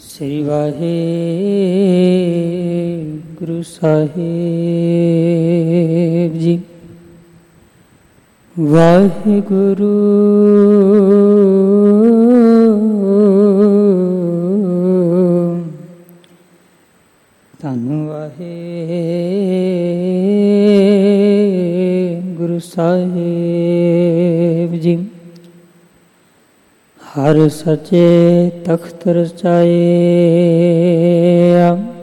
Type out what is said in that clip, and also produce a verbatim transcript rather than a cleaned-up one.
ਸ੍ਰੀ ਵਾਹਿਗੁਰੂ ਸਾਹਿਬ ਜੀ। ਵਾਹਿਗੁਰੂ ਧੰਨ ਵਾਹਿਗੁਰੂ ਸਾਹਿਬ ਜੀ। ਹਰ ਸੱਚੇ ਤਖਤ ਰਚਾਏ